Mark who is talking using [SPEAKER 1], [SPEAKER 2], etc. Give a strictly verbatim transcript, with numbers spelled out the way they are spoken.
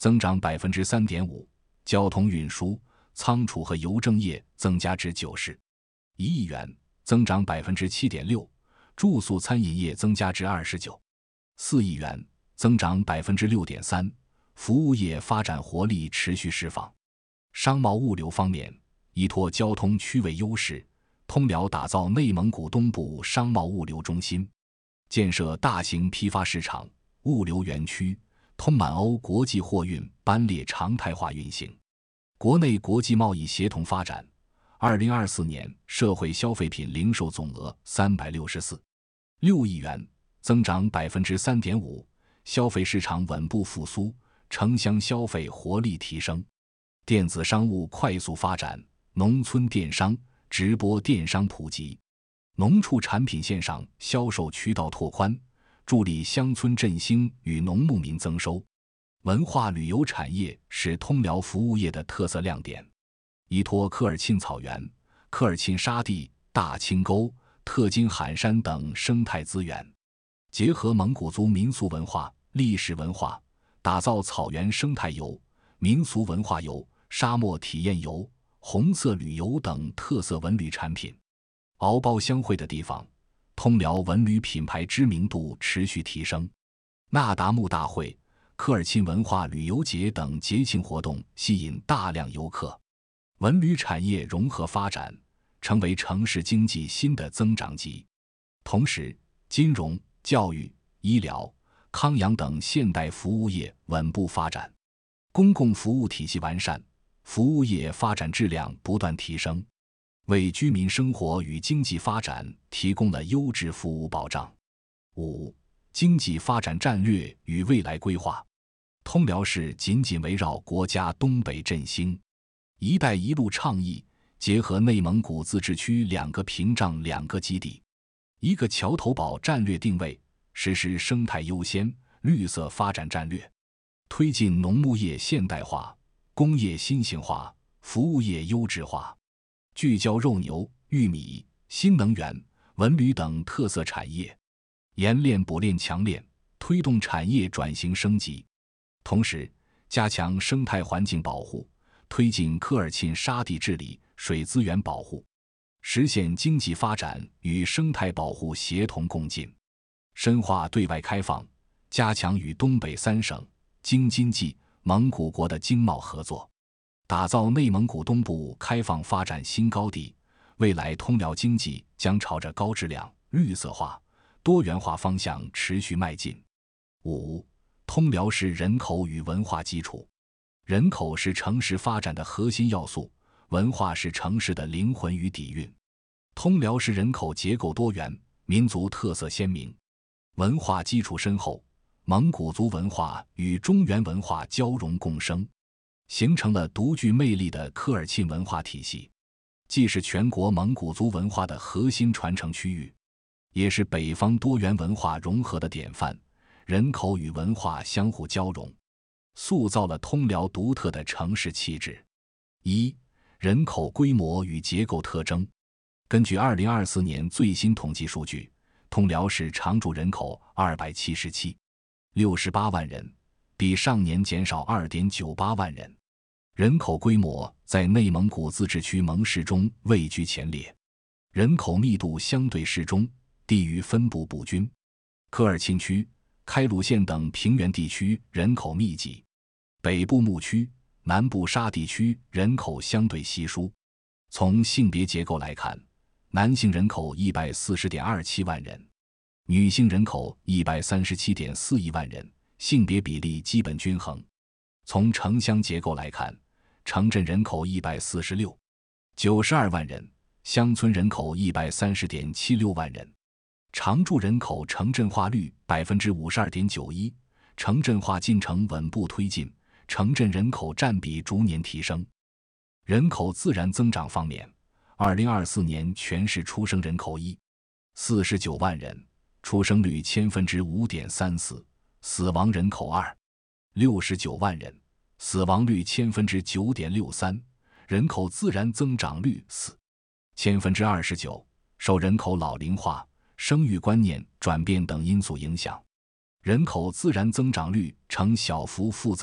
[SPEAKER 1] 增长 百分之三点五， 交通运输、仓储和邮政业增加至九十一亿元，增长 百分之七点六， 住宿餐饮业增加至二十九点四亿元，增长 百分之六点三， 服务业发展活力持续释放。商贸物流方面，依托交通区位优势，通辽打造内蒙古东部商贸物流中心，建设大型批发市场、物流园区，通满欧国际货运班列常态化运行。国内国际贸易协同发展。二零二四年社会消费品零售总额三百六十四点六亿元，增长 百分之三点五， 消费市场稳步复苏，城乡消费活力提升。电子商务快速发展，农村电商、直播电商普及，农畜产品线上销售渠道拓宽，助力乡村振兴与农牧民增收。文化旅游产业是通辽服务业的特色亮点，依托科尔沁草原、科尔沁沙地、大清沟、特金罕山等生态资源，结合蒙古族民俗文化、历史文化，打造草原生态游、民俗文化游、沙漠体验游、红色旅游等特色文旅产品。敖包相会的地方，通辽文旅品牌知名度持续提升。那达慕大会、科尔沁文化旅游节等节庆活动吸引大量游客，文旅产业融合发展，成为城市经济新的增长极。同时，金融、教育、医疗、康养等现代服务业稳步发展，公共服务体系完善，服务业发展质量不断提升，为居民生活与经济发展提供了优质服务保障。五、经济发展战略与未来规划。通辽市紧紧围绕国家东北振兴、一带一路倡议，结合内蒙古自治区两个屏障、两个基地、一个桥头堡战略定位，实施生态优先、绿色发展战略，推进农牧业现代化、工业新型化、服务业优质化，聚焦肉牛、玉米、新能源、文旅等特色产业，冶炼补炼强炼，推动产业转型升级。同时，加强生态环境保护，推进科尔沁沙地治理、水资源保护，实现经济发展与生态保护协同共进，深化对外开放，加强与东北三省、京津冀、蒙古国的经贸合作，打造内蒙古东部开放发展新高地。未来通辽经济将朝着高质量、绿色化、多元化方向持续迈进。五、通辽市人口与文化基础。人口是城市发展的核心要素，文化是城市的灵魂与底蕴。通辽市人口结构多元，民族特色鲜明，文化基础深厚，蒙古族文化与中原文化交融共生，形成了独具魅力的科尔沁文化体系，既是全国蒙古族文化的核心传承区域，也是北方多元文化融合的典范。人口与文化相互交融，塑造了通辽独特的城市气质。一、人口规模与结构特征。根据二零二四年最新统计数据，通辽市常住人口二百七十七点六八万人，比上年减少 二点九八万人。人口规模在内蒙古自治区蒙市中位居前列，人口密度相对适中，地域分布不均。科尔沁区、开鲁县等平原地区人口密集，北部牧区、南部沙地区人口相对稀疏。从性别结构来看，男性人口 一百四十点二七万人，女性人口 一百三十七点四一万人，性别比例基本均衡。从城乡结构来看，城镇人口 一百四十六点九二万人，乡村人口 一百三十点七六万人。常住人口城镇化率 百分之五十二点九一， 城镇化进程稳步推进，城镇人口占比逐年提升。人口自然增长方面，二零二四年全市出生人口一百四十九万人，出生率千分之五点三四，死亡人口二百六十九万人，死亡率千分之九点六三，人口自然增长率四千分之二十九，受人口老龄化、生育观念转变等因素影响，人口自然增长率呈小幅负增